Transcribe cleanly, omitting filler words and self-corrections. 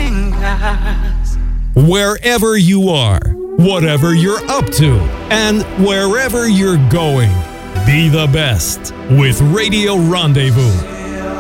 fingers. Wherever you are, whatever you're up to, and wherever you're going, be the best with Radio Rendezvous.